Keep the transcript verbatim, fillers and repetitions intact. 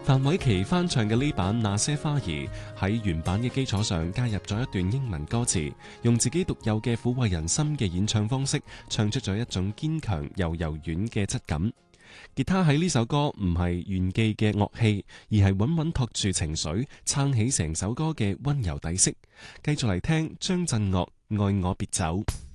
范瑋琪翻唱嘅呢版《那些花兒》喺原版嘅基礎上加入咗一段英文歌詞，用自己獨有嘅撫慰人心嘅演唱方式，唱出咗一種堅強又柔軟嘅質感。吉他喺呢首歌唔係炫技嘅樂器，而係穩穩托住情緒，撐起成首歌嘅溫柔底色。繼續嚟聽張震岳《愛我別走》。